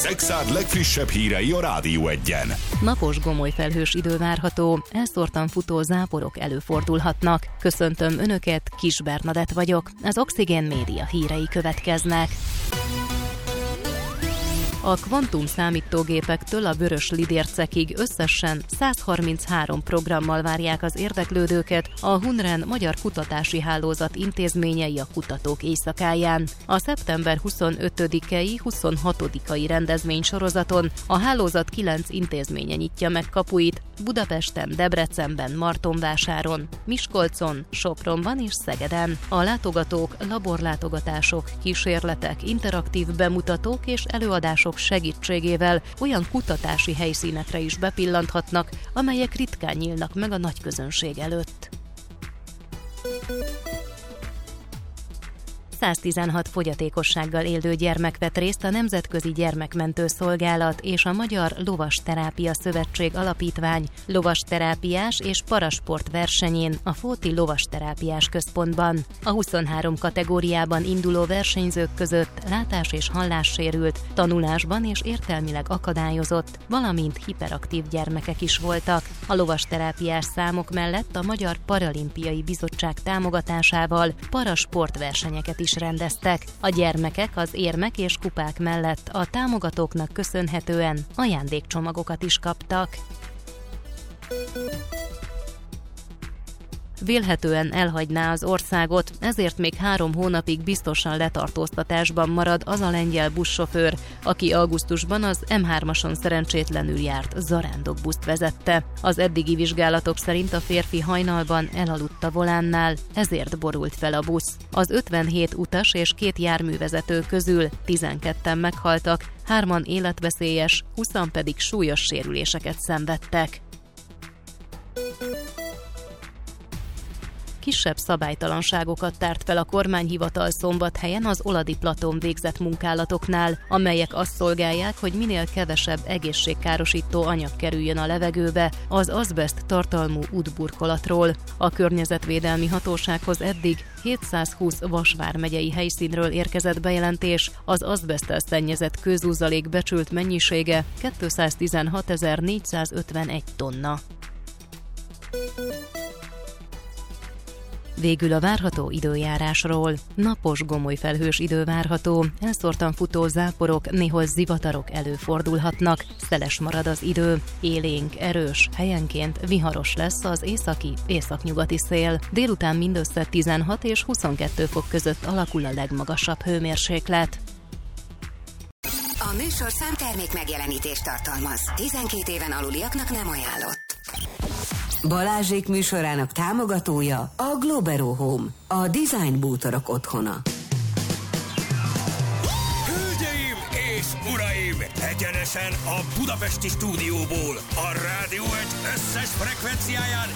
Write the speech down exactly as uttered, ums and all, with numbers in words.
Szekszárd legfrissebb hírei a Rádió Egyen. Napos gomolyfelhős idő várható, elszórtan futó záporok előfordulhatnak. Köszöntöm Önöket, Kis Bernadett vagyok, az Oxigén Média hírei következnek. A kvantum számítógépektől a vörös lidércekig összesen száz harminchárom programmal várják az érdeklődőket a Hunren Magyar Kutatási Hálózat intézményei a Kutatók Éjszakáján. A szeptember huszonötödikei huszonhatodikai rendezvénysorozaton a hálózat kilenc intézménye nyitja meg kapuit, Budapesten, Debrecenben, Martonvásáron, Miskolcon, Sopronban és Szegeden. A látogatók laborlátogatások, kísérletek, interaktív bemutatók és előadások segítségével olyan kutatási helyszínekre is bepillanthatnak, amelyek ritkán nyílnak meg a nagy közönség előtt. száztizenhat fogyatékossággal élő gyermek vett részt a Nemzetközi Gyermekmentő Szolgálat és a Magyar Lovasterápia Szövetség Alapítvány lovasterápiás és parasport versenyén a Fóti Lovasterápiás Központban. A huszonhárom kategóriában induló versenyzők között látás- és hallássérült, tanulásban és értelmileg akadályozott, valamint hiperaktív gyermekek is voltak. A lovasterápiás számok mellett a Magyar Paralimpiai Bizottság támogatásával parasportversenyeket is rendeztek. A gyermekek az érmek és kupák mellett a támogatóknak köszönhetően ajándékcsomagokat is kaptak. Vélhetően elhagyná az országot, ezért még három hónapig biztosan letartóztatásban marad az a lengyel buszsofőr, aki augusztusban az em hármason szerencsétlenül járt zarándokbuszt vezette. Az eddigi vizsgálatok szerint a férfi hajnalban elaludt a volánnál, ezért borult fel a busz. Az ötvenhét utas és két járművezető közül tizenketten meghaltak, hárman életveszélyes, húszan pedig súlyos sérüléseket szenvedtek. Kisebb szabálytalanságokat tárt fel a kormányhivatal Szombathelyen az Oladi Platón végzett munkálatoknál, amelyek azt szolgálják, hogy minél kevesebb egészségkárosító anyag kerüljön a levegőbe az azbeszt tartalmú útburkolatról. A környezetvédelmi hatósághoz eddig hétszázhúsz Vas vármegyei helyszínről érkezett bejelentés, az azbeszttel szennyezett kőzúzalék becsült mennyisége kétszáztizenhatezer-négyszázötvenegy tonna. Végül a várható időjárásról. Napos gomolyfelhős idő várható, elszórtan futó záporok, néhol zivatarok előfordulhatnak, szeles marad az idő, élénk, erős, helyenként viharos lesz az északi, északnyugati szél. Délután mindössze tizenhat és huszonkettő fok között alakul a legmagasabb hőmérséklet. A műsorszám termék megjelenítést tartalmaz. tizenkét éven aluliaknak nem ajánlott. Balázsék műsorának támogatója a Globero Home, a design bútorok otthona. Hölgyeim és uraim, egyenesen a budapesti stúdióból, a Rádió Egy összes frekvenciáján